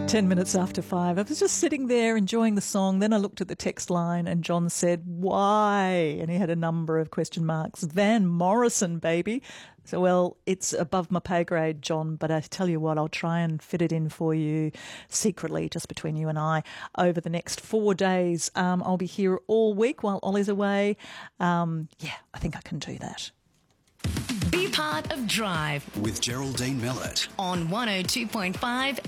10 minutes after 5. I was just sitting there enjoying the song. Then I looked at the text line and John said, why? And he had a number of question marks. Van Morrison, baby. So, well, it's above my pay grade, John, but I tell you what, I'll try and fit it in for you secretly, just between you and I, over the next 4 days. I'll be here all week while Ollie's away. I think I can do that. Be part of Drive with Geraldine Mellett on 102.5